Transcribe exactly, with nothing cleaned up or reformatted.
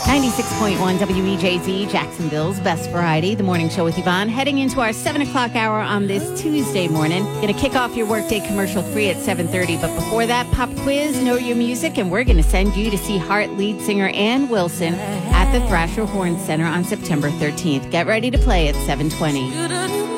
ninety-six point one W E J Z, Jacksonville's best variety, the morning show with Yvonne. Heading into our seven o'clock hour on this Tuesday morning. Going to kick off your workday commercial free at seven thirty. But before that, pop quiz, know your music, and we're going to send you to see Heart lead singer Ann Wilson at the Thrasher Horn Center on September thirteenth. Get ready to play at seven twenty.